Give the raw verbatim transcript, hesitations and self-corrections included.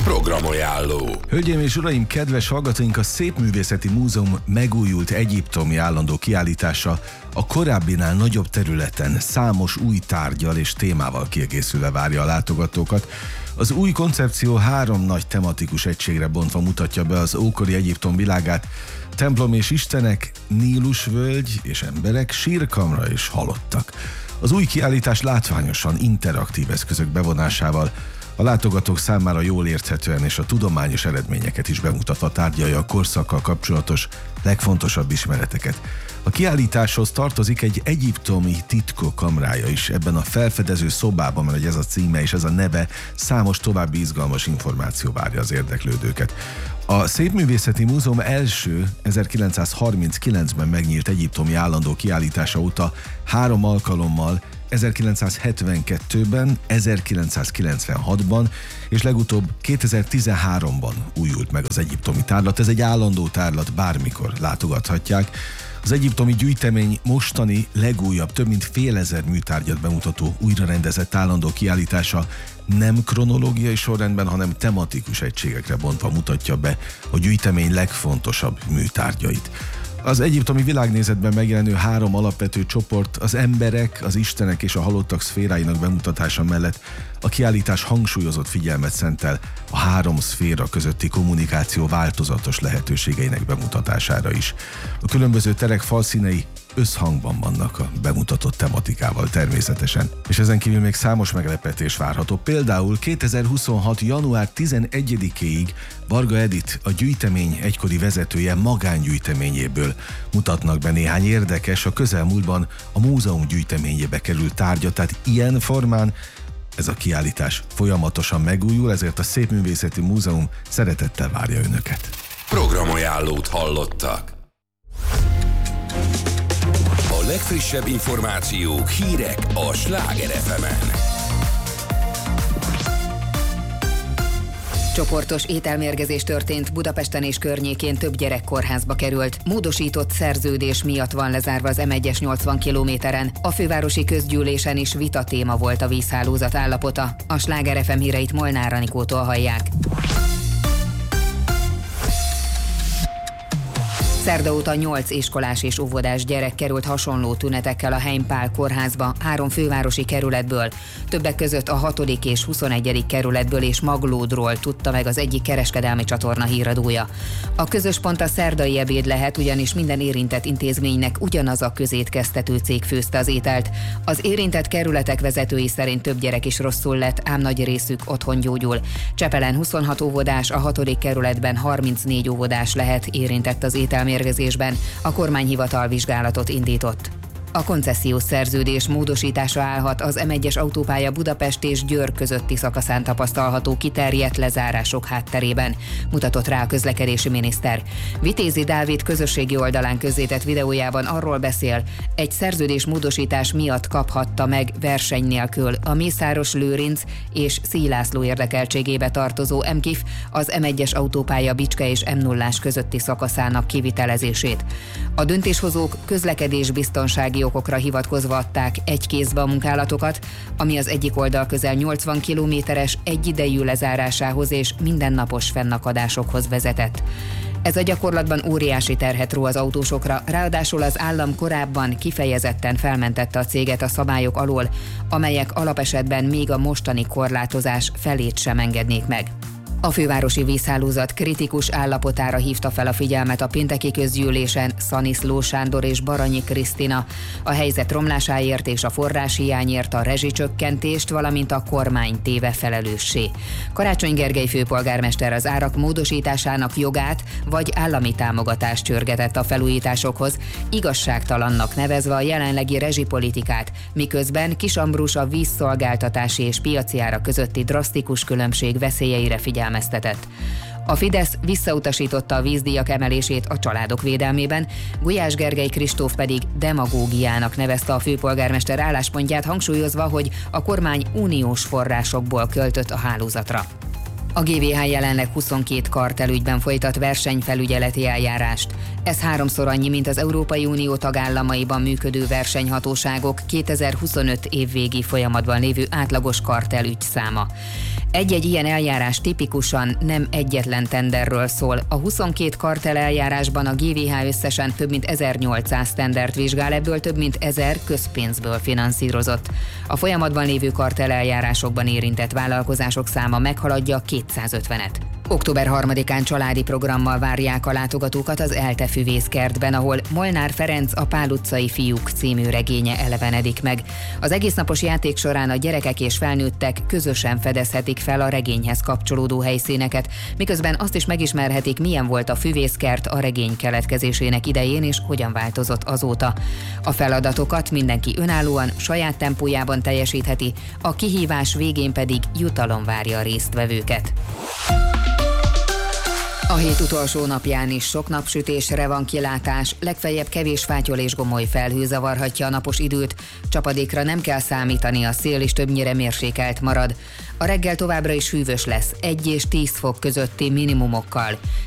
Programajánló. Hölgyeim és uraim, kedves hallgatóink, a Szépművészeti Múzeum megújult egyiptomi állandó kiállítása a korábbinál nagyobb területen számos új tárggyal és témával kiegészülve várja a látogatókat. Az új koncepció három nagy tematikus egységre bontva mutatja be az ókori Egyiptom világát: templom és istenek, Nílusvölgy és emberek, sírkamra és halottak. Az új kiállítás látványosan interaktív eszközök bevonásával a látogatók számára jól érthetően és a tudományos eredményeket is bemutatva tárgyalja a korszakkal kapcsolatos legfontosabb ismereteket. A kiállításhoz tartozik egy egyiptomi titkok kamrája is. Ebben a felfedező szobában, mert ez a címe és ez a neve, számos további izgalmas információ várja az érdeklődőket. A Szépművészeti Múzeum első ezerkilencszázharminckilencben megnyílt egyiptomi állandó kiállítása óta három alkalommal, ezerkilencszázhetvenkettőben, ezerkilencszázkilencvenhatban és legutóbb kétezer-tizenháromban újult meg az egyiptomi tárlat. Ez egy állandó tárlat, bármikor látogathatják. Az egyiptomi gyűjtemény mostani legújabb, több mint fél ezer műtárgyat bemutató újrarendezett állandó kiállítása nem kronológiai sorrendben, hanem tematikus egységekre bontva mutatja be a gyűjtemény legfontosabb műtárgyait. Az egyiptomi világnézetben megjelenő három alapvető csoport, az emberek, az istenek és a halottak szféráinak bemutatása mellett a kiállítás hangsúlyozott figyelmet szentel a három szféra közötti kommunikáció változatos lehetőségeinek bemutatására is. A különböző terek falszínei összhangban vannak a bemutatott tematikával természetesen, és ezen kívül még számos meglepetés várható. Például kétezer-huszonhat. január tizenegyedikéig Varga Edit, a gyűjtemény egykori vezetője magángyűjteményéből mutatnak be néhány érdekes, a közelmúltban a múzeum gyűjteményébe került tárgyat, tehát ilyen formán ez a kiállítás folyamatosan megújul, ezért a Szépművészeti Múzeum szeretettel várja önöket. Programajánlót hallottak. A legfrissebb információk, hírek a Sláger ef emen. Csoportos ételmérgezés történt Budapesten és környékén, több gyerek kórházba került. Módosított szerződés miatt van lezárva az em egyes nyolcvan kilométeren. A fővárosi közgyűlésen is vita téma volt a vízhálózat állapota. A Sláger ef em híreit Molnár Anikótól hallják. Szerda óta nyolc iskolás és óvodás gyerek került hasonló tünetekkel a Heimpál kórházba, három fővárosi kerületből, többek között a hatodik és huszonegyedik kerületből és Maglódról, tudta meg az egyik kereskedelmi csatorna híradója. A közös pont a szerdai ebéd lehet, ugyanis minden érintett intézménynek ugyanaz a közétkeztető cég főzte az ételt. Az érintett kerületek vezetői szerint több gyerek is rosszul lett, ám nagy részük otthon gyógyul. Csepelen huszonhat óvodás, a hatodik kerületben harmincnégy óvodás lehet érintett az ételmérgezésben. A kormányhivatal vizsgálatot indított. A koncesziós szerződés módosításra állhat az em egyes autópálya Budapest és Győr közötti szakaszán tapasztalható kiterjedt lezárások hátterében, mutatott rá a közlekedési miniszter. Vitézi Dávid közösségi oldalán közzétett videójában arról beszél, egy szerződés módosítás miatt kaphatta meg verseny nélkül a Mészáros Lőrinc és Szilászló érdekeltségébe tartozó em kif az em egyes autópálya Bicske és em nullás közötti szakaszának kivitelezését. A döntéshozók közlekedésbiztonsági okokra hivatkozva adták egy kézbe a munkálatokat, ami az egyik oldal közel nyolcvan kilométeres egyidejű lezárásához és mindennapos fennakadásokhoz vezetett. Ez a gyakorlatban óriási terhet ró az autósokra, ráadásul az állam korábban kifejezetten felmentette a céget a szabályok alól, amelyek alapesetben még a mostani korlátozás felét sem engednék meg. A fővárosi vízhálózat kritikus állapotára hívta fel a figyelmet a pénteki közgyűlésen Szaniszló Sándor és Baranyi Krisztina. A helyzet romlásáért és a forráshiányért a rezsicsökkentést, valamint a kormány téve felelőssé. Karácsony Gergely főpolgármester az árak módosításának jogát vagy állami támogatást csörgetett a felújításokhoz, igazságtalannak nevezve a jelenlegi rezsipolitikát, miközben Kiss Ambrus a vízszolgáltatási és piaci árak közötti drasztikus különbség veszélyeire figyelmeztetett. A Fidesz visszautasította a vízdíjak emelését a családok védelmében, Gulyás Gergely Kristóf pedig demagógiának nevezte a főpolgármester álláspontját, hangsúlyozva, hogy a kormány uniós forrásokból költött a hálózatra. A gé vé há jelenleg huszonkét kartelügyben folytat versenyfelügyeleti eljárást. Ez háromszor annyi, mint az Európai Unió tagállamaiban működő versenyhatóságok kétezer-huszonöt évvégi folyamatban lévő átlagos kartelügy száma. Egy-egy ilyen eljárás tipikusan nem egyetlen tenderről szól. A huszonkét kartel eljárásban a gé vé há összesen több mint ezernyolcszáz tendert vizsgál, ebből több mint ezer közpénzből finanszírozott. A folyamatban lévő kartel eljárásokban érintett vállalkozások száma meghaladja kétszázötvenet. október harmadikán családi programmal várják a látogatókat az ELTE füvészkertben, ahol Molnár Ferenc A Pál utcai fiúk című regénye elevenedik meg. Az egésznapos játék során a gyerekek és felnőttek közösen fedezhetik fel a regényhez kapcsolódó helyszíneket, miközben azt is megismerhetik, milyen volt a füvészkert a regény keletkezésének idején és hogyan változott azóta. A feladatokat mindenki önállóan, saját tempójában teljesítheti, a kihívás végén pedig jutalom várja a résztvevőket. A hét utolsó napján is sok napsütésre van kilátás, legfeljebb kevés fátyol és gomoly felhő zavarhatja a napos időt, csapadékra nem kell számítani, a szél is többnyire mérsékelt marad. A reggel továbbra is hűvös lesz, egy és tíz fok közötti minimumokkal.